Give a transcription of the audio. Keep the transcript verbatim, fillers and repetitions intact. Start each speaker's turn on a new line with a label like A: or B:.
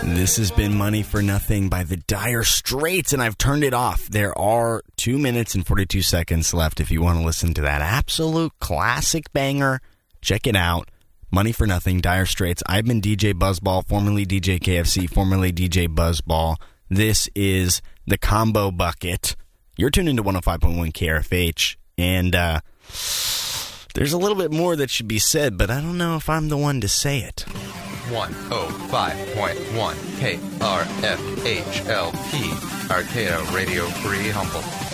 A: This has been Money for Nothing by the Dire Straits, and I've turned it off. There are two minutes and forty-two seconds left if you want to listen to that absolute classic banger. Check it out. Money for Nothing, Dire Straits. I've been D J Buzzball, formerly D J K F C, formerly D J Buzzball. This is the Combo Bucket. You're tuned into one oh five point one K R F H, and uh, there's a little bit more that should be said, but I don't know if I'm the one to say it.
B: one oh five point one K R F H L P, Arcata Radio Free Humboldt.